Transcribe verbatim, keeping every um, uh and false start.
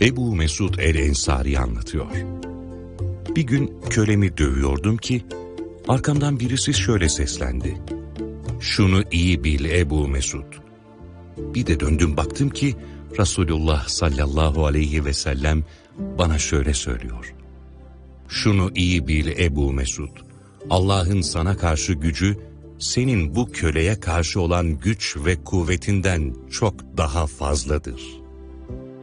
Ebu Mesud el-Ensari anlatıyor. Bir gün kölemi dövüyordum ki, arkamdan birisi şöyle seslendi. Şunu iyi bil Ebu Mesud. Bir de döndüm baktım ki, Resulullah sallallahu aleyhi ve sellem bana şöyle söylüyor. Şunu iyi bil Ebu Mesud. Allah'ın sana karşı gücü, senin bu köleye karşı olan güç ve kuvvetinden çok daha fazladır.